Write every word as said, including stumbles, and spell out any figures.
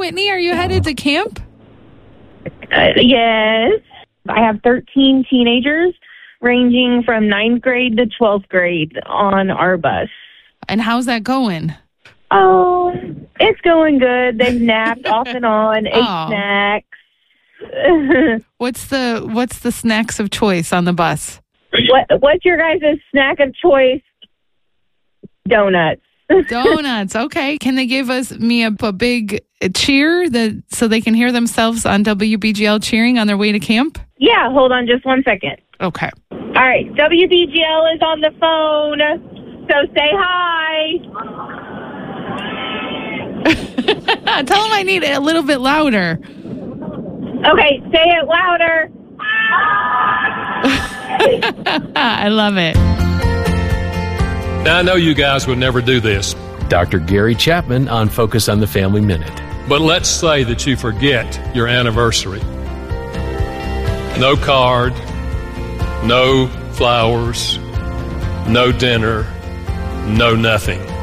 Whitney, are you headed to camp? Uh, yes. I have thirteen teenagers ranging from ninth grade to twelfth grade on our bus. And how's that going? Oh, it's going good. They've napped off and on, ate Oh. snacks. What's the what's the snacks of choice on the bus? what What's your guys' snack of choice? Donuts. Donuts. Okay. Can they give us me a, a big cheer that so they can hear themselves on W B G L cheering on their way to camp? Yeah, hold on just one second. Okay. All right, W B G L is on the phone, so say hi. Tell them I need it a little bit louder. Okay, say it louder. I love it. Now, I know you guys would never do this, Doctor Gary Chapman on Focus on the Family Minute. but let's say that you forget your anniversary. No card, no flowers, no dinner, no nothing.